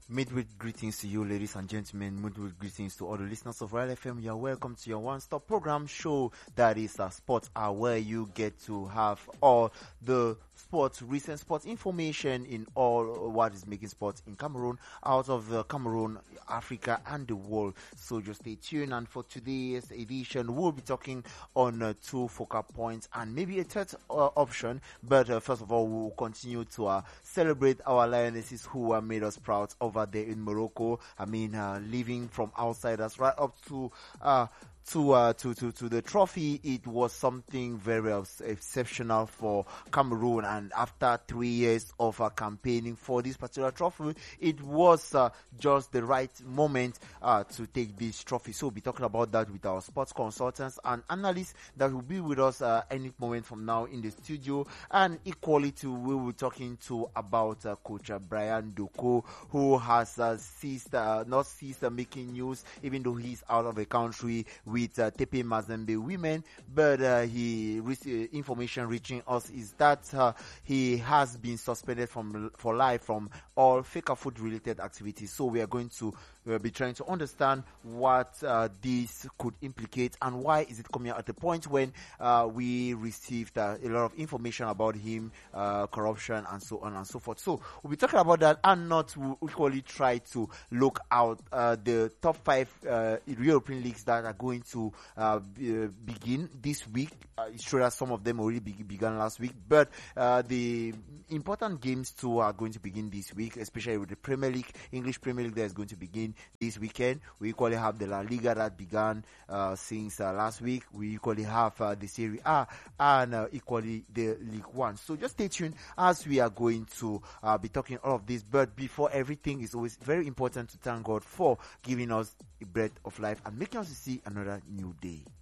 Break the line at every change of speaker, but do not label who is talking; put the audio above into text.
Midweek greetings to you, ladies and gentlemen. Midweek greetings to all the listeners of Royal FM. You are welcome to your one-stop program show that is Sports Hour, where you get to have all the recent sports information in all what is making sports in Cameroon, out of Cameroon, Africa, and the world. So just stay tuned. And for today's edition, we'll be talking on two focal points and maybe a third option. But first of all, we'll continue to celebrate our lionesses who made us proud over there in Morocco. I mean, living from outsiders right up to the trophy. It was something very exceptional for Cameroon, and after 3 years of campaigning for this particular trophy, it was just the right moment to take this trophy. So we'll be talking about that with our sports consultants and analysts that will be with us any moment from now in the studio. And equally too, we will be talking to about Coach Brian Doko, who has not ceased making news, even though he's out of the country with Tepe Mazembe women, but information reaching us is that he has been suspended for life from all Feca food related activities. So we are going to be trying to understand what this could implicate and why is it coming out at the point when we received a lot of information about him, corruption and so on and so forth. So we'll be talking about that, and not we'll equally try to look out the top 5 European leagues that are going to begin this week. It's true that some of them already began last week, but the important games too are going to begin this week, especially with the Premier League, English Premier League that is going to begin this weekend. We equally have the La Liga that began since last week. We equally have the Serie A and equally the League One. So just stay tuned as we are going to be talking all of this. But before everything, it's always very important to thank God for giving us a breath of life and making us see another new day.